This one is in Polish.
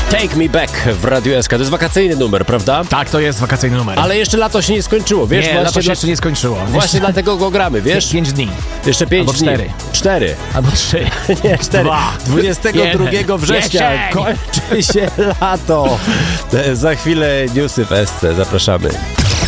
Take Me Back w Radiu SK. To jest wakacyjny numer, prawda? Tak, to jest wakacyjny numer. Ale jeszcze lato się nie skończyło, wiesz? Nie, lato się jeszcze nie skończyło. Właśnie dlatego go gramy, wiesz? 5 dni. Jeszcze 5 dni. 4. 4. Albo 3. Nie, 4. 2. 22 września Jesień. kończy się lato. Za chwilę newsy w SC. Zapraszamy.